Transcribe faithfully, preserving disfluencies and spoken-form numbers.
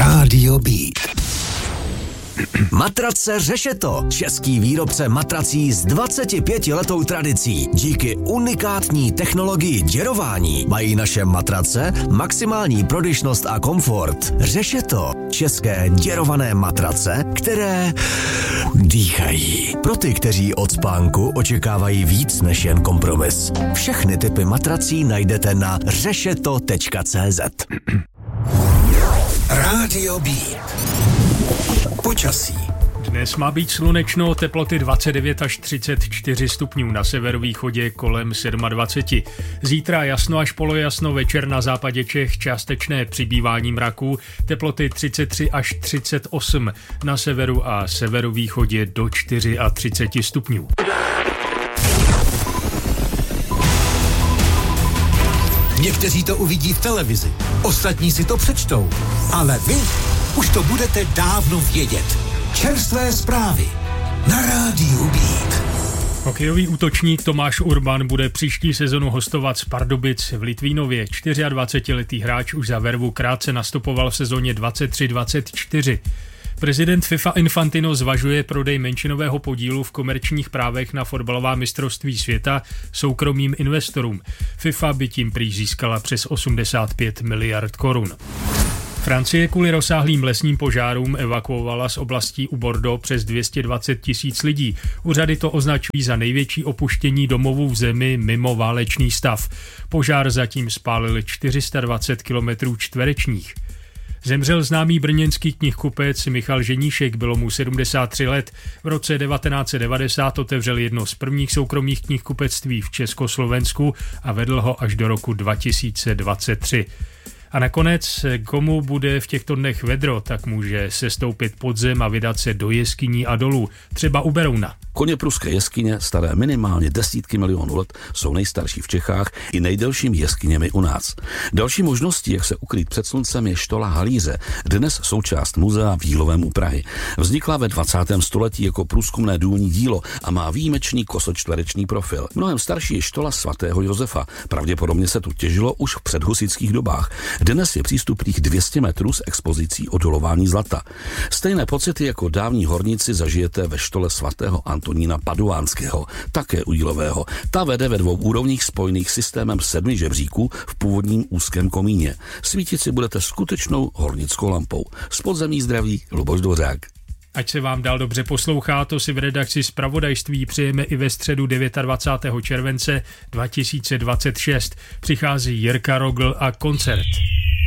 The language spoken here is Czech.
Rádio Beat. Matrace Řešeto, český výrobce matrací s dvacetipětiletou tradicí. Díky unikátní technologii děrování mají naše matrace maximální prodyšnost a komfort. Řešeto, české děrované matrace, které dýchají. Pro ty, kteří od spánku očekávají víc než jen kompromis. Všechny typy matrací najdete na řešeto tečka cé zet. Rádio Beat. Počasí. Dnes má být slunečno, teploty dvacet devět až třicet čtyři stupňů, na severovýchodě kolem dvacet sedm. Zítra jasno až polojasno, večer na západě Čech částečné přibývání mraků, teploty třicet tři až třicet osm, na severu a severovýchodě do třicet čtyři stupňů. Někteří to uvidí v televizi, ostatní si to přečtou, ale vy už to budete dávno vědět. Čerstvé zprávy na Rádiu Beat. Hokejový útočník Tomáš Urban bude příští sezonu hostovat z Pardubic v Litvínově. dvacetčtyřletý hráč už za Vervu krátce nastupoval v sezóně dvacet tři dvacet čtyři. Prezident FIFA Infantino zvažuje prodej menšinového podílu v komerčních právech na fotbalová mistrovství světa soukromým investorům. FIFA by tím prý získala přes osmdesát pět miliard korun. Francie kvůli rozsáhlým lesním požárům evakuovala z oblastí u Bordeaux přes dvě stě dvacet tisíc lidí. Úřady to označují za největší opuštění domovů v zemi mimo válečný stav. Požár zatím spálil čtyři sta dvacet kilometrů čtverečních. Zemřel známý brněnský knihkupec Michal Ženíšek, bylo mu sedmdesát tři let. V roce devatenáct set devadesát otevřel jedno z prvních soukromých knihkupectví v Československu a vedl ho až do roku dva tisíce dvacet tři. A nakonec, komu bude v těchto dnech vedro, tak může sestoupit pod zem a vydat se do jeskyní a dolů, třeba u Berouna. Koněpruské jeskyně, staré minimálně desítky milionů let, jsou nejstarší v Čechách i nejdelšími jeskyněmi u nás. Další možností, jak se ukrýt před sluncem, je štola Halíře, dnes součást muzea v Jílovém u Prahy. Vznikla ve dvacátém století jako průzkumné důlní dílo a má výjimečný kosočtverečný profil. Mnohem starší je štola svatého Josefa. Pravděpodobně se tu těžilo už v předhusitských dobách. Dnes je přístupných dvě stě metrů s expozicí o dolování zlata. Stejné pocity jako dávní horníci zažijete ve štole svatého Antonína Paduánského, také u Jílového. Ta vede ve dvou úrovních spojených systémem sedmi žebříků v původním úzkém komíně. Svítit si budete skutečnou hornickou lampou. Z podzemí zdraví Luboš Dvořák. Ať se vám dál dobře poslouchá, to si v redakci zpravodajství přejeme i ve středu dvacátého devátého července dva tisíce dvacet šest. Přichází Jirka Rogl a koncert.